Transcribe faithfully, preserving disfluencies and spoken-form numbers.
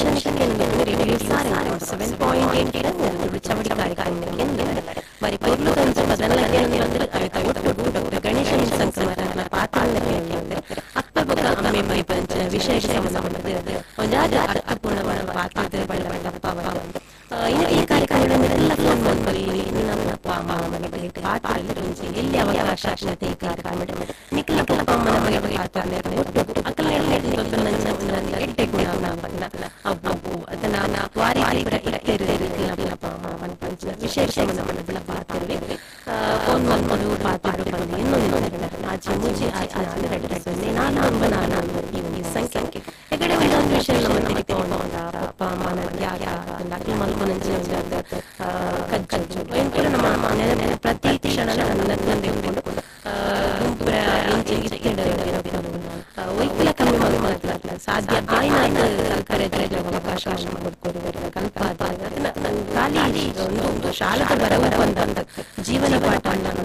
నిమిషానికి radio sir seven point eight చవడి కార్ಯಕ್ರಮಕ್ಕೆ మరి పొర్లు తంచు బదనలకి ಅಂದ್ರೆ ಅವಿತ ಒಟ್ಟು ಡಾಕ್ಟರ್ ಗಣೇಶ ಸಂಕಮರ ಪಾತಾಳಕ್ಕೆ ಅಕ್ಕ ಬೊಕ್ಕ ಅಮ್ಮೆ ಮೈ ಪಂಚ ವಿಶೇಷ ಸಂಬಂಧದ ಒಂದಾದ ಅರ್ಥಪೂರ್ಣವಾದ ಪಾತ್ರದ ಬಳ್ಳ ಬಳ್ಳಪ್ಪ ಇನ್ನು ಈ ಕಾರ್ಯಕ್ರಮಗಳೆಲ್ಲ ಫೋನ್ ಮಾಡಿ ನಮ್ಮ ಅಪ್ಪ ಅಮ್ಮ ಮನೆ ಬಗ್ಗೆ ಪಾತ್ರೆಯಲ್ಲಿ ರುಚಿ ಎಲ್ಲಿ ಅವಕಾಶ ಅಷ್ಟೇ ಈ ಕಾರ್ಯಕ್ರಮ ನಿಖಿಲ ಅಪ್ಪ ಅಮ್ಮನ ಮನೆ ಬಗ್ಗೆ ಪಾತ್ರೆ ಅಕ್ಕಲ ಎಟ್ಟೆ ಗುಣ ಬಂದ ಅಬ್ಬು ಅದನ್ನ ವಾರಿ ಅಪ್ಪ ಅಮ್ಮ ಪಂಚ ವಿಶೇಷ ಸಂಬಂಧದ ಪಾತ್ರೆ ಫೋನ್ ಮಾಡಿ ಪಾತ್ರೆ ಬಂದು ಇನ್ನೊಂದು ಆಚೆ ಮುಚ್ಚಿ ಆಚೆ ಎರಡು ಸೊನ್ನೆ ನಾನು ಒಂಬ ನಾನು ಈ ಸಂಖ್ಯೆ ಹೆಗಡೆ ಒಂದೊಂದು ವಿಷಯ ನಮ್ಮ ತಗೊಂಡ ಅಪ್ಪ ಅಮ್ಮನ ಯಾಗ ಅಕ್ಕಿ ಮಲ್ಕೊಂಡ್ ಕಜ್ಜು ಏನು ನಮ್ಮ ಮನೆ ಪ್ರತಿ ಕ್ಷಣ ನನ್ನ ತಂದು ಗುಂಪುರ ವೈಕಲ ಕಮ್ಮಿ ಮಾಡಿ ಮಾತಾಡ್ತಾರೆ ಸಾಧ್ಯ ಆಯ್ನ ಕರೆದ್ರೆ ಅವಕಾಶ ಮಾಡಿಕೊಡುವ ಕಲ್ಪ ಅದನ್ನ ಖಾಲಿ ಒಂದು ಶಾಲೆಗೆ ಬರವ ಬಂದ ಜೀವನ ಪಾಠ